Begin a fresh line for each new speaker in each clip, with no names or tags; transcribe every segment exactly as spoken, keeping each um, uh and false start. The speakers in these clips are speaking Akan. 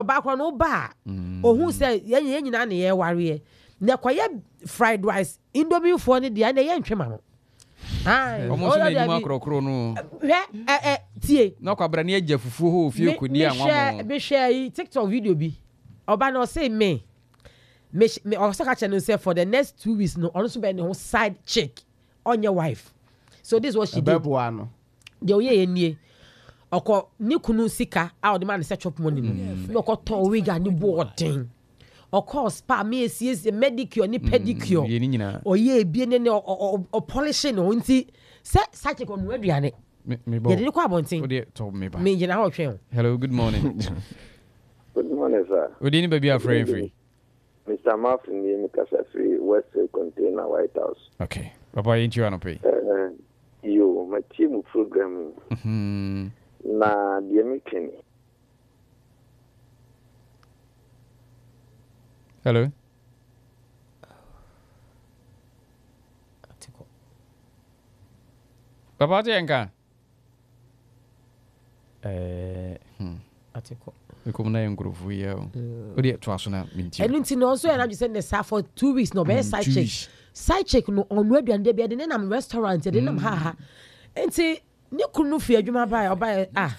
back on no bar. Oh, who said, Yan Yan and the air warrior. Nakoya fried rice, Indomie for the Diana Yan Chimano. Ah,
almost a macro chrono.
Eh, T.
No, Cabrania Jeffu, who feel could
be share TikTok video be. Obano say me. Me, me also catch and say for the next two weeks, no, also be no side check on your wife. So this is what she did. The oye ye oko ni kunu sika out the man set up money no ko to wig and ni boarding oko spa me esi a medicure ni pedicure oye bie ne o polishing o nti se sache ko no aduane me ye de ko abontin
o told me ba
me je na ho twen.
Hello, good morning.
Good morning, sir.
We didn't be afraid free.
Mister Martin ni Mikasa free West Container White House.
Okay. Papa you want to pay?
Uh, you my team program.
Mhm.
Na die mekeni.
Hello. Papa Jenka. Eh, hmm.
Atiko.
We come na ngrufu ye o. O de to aso na minti.
Enu nti no so ya na ju say ne sa for two weeks no be side check. Side check no onu aduan de bia de na restaurant de na ha ha. Enti ni kunu fi adwuma ba ya oba ah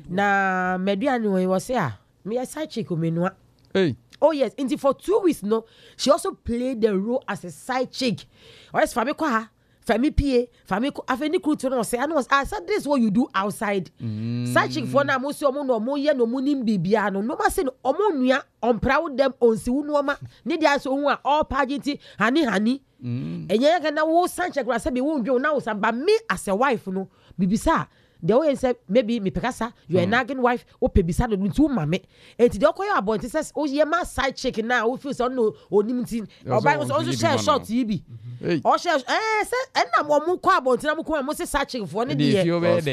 na meduane we wo say ah me side check o menua.
Hey.
Oh yes, enti for two weeks no she also played the role as a side chick. Or as for me kwa Family P A, family afeni kruto no say I know I said this is what you do outside. Mm. Searching for na mo si omo no mo ye no mo nim bibia no no ma say no omo nua on proud them on si wu no ma ne dia so hu a all pageanty hani hani. Mm. Enye ga na wo sanche gra say be wo ndwo na wo san ba me as a wife no bibisa the way say maybe me pekasa you are mm. nagging wife o pebisa no ntu mame enti de okoyo abonte says o ye ma side chick na o feel so no onim tin oba so share short yi o share eh say enna mo mu kwa abonte na mu kwa mo say side chick for ne de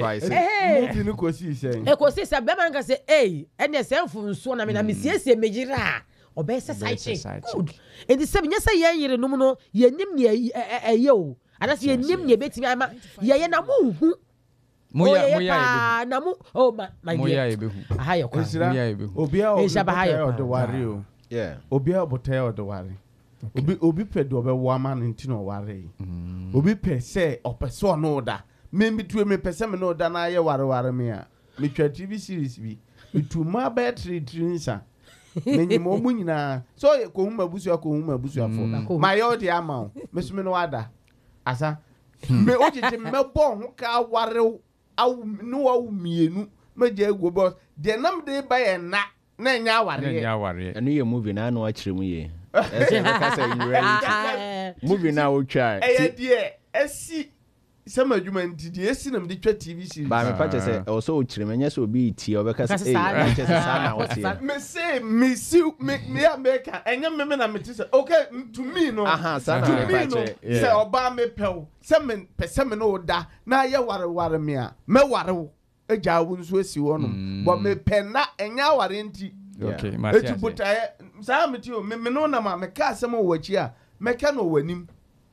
eh
movie no ko si say
e ko si say be man ka say eh ene say mfu nso na me na me siesie mejira oba say side chick enti say nya say ye yire no mu no ye nim ne eye o ada say ye nim ne betimi ama ye ye na mu hu
Moya moya
na mu oh my my
moya ebehu
aha ye kwa
moya ebehu obia o de ware o
yeah
obia botai o de ware obi obi pe do be wo ama ntino ware obi pe se opeso no da me mi tu me pese me no da na ye ware ware me a me twa T V series bi me tu ma battery trinsa me nyimo mu nyina so ye ko hu mabusu ko hu mabusu afo my yo de ama me so me no wada asa me ojije me bo ho ka ware awu no awu mienu meje ego boss de nam de ba ye na na nya aware
nya aware
enu ye movie na na akire mu ye ese me ka say you ready movie na o try
eh de esi sama adwuma ntidi esi nam de twa T V series
ba me pa che say o so o kire menye so obi ti o be ka say eh che say sa na o ti
me say me si me me America enya me me na me ti say okay to me no
aha sa na me pa che
say oba me pew say me pese me no da na ye ware ware me a me ware eja wo nso esi wo no but me penna enya ware nti
okay Matias
eti butaye sa me ti o me me no na ma me ka asem wo wachi a me ka no wanim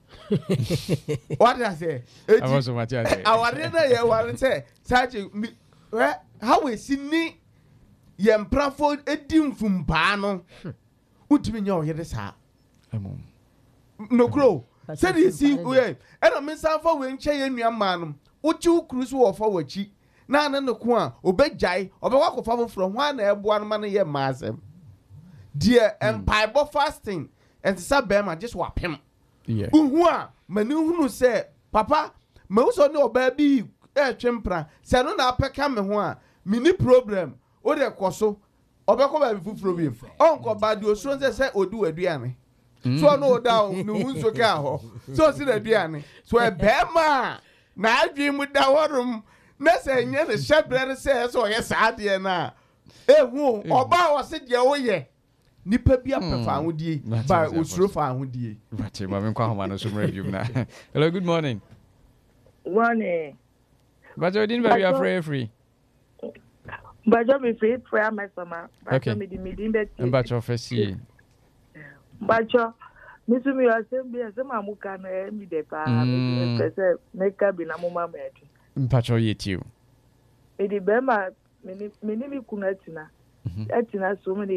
what I say eti
I was Matias
aware na ye ware say sachi eh how we see ni ye mprafo edi mfumpa no utimi nya o ye de sa
amom
no grow said you see we and me sanfa we nche ye nuama no uchi ukuru so wo fa wachi na na no ko a obejai obekwa ko fa from ho na eboa no ma no ye maasem dear empire bo fasting and sa be ma just wapem
yeah
uhu a mani hunu say papa me so ne oba bi e twempra se no na apeka me ho a mini problem o de koso obekwa ba fufuro bi onko ba de osuo se se odu aduane so no down no unso ka ho so si da duane so e be ma na adwi mu da worum na se nye ne shebrere se so ye saade na ehu oba wo se de wo ye nipa bia pefa ahodie ba osuro fa ahodie
Bache ma me kwa homa no so review na hello good morning
morning
Bache din ba we are free free
Bache me free prayer my summer
okay
me di me din bet
Bache office
Bacho, Mister Mi assembly asema amuka na mi de pa mi pese meka bi na mama medu.
Bacho yetiu.
E di bema mini mini mi kuna tina. ɛtena so mu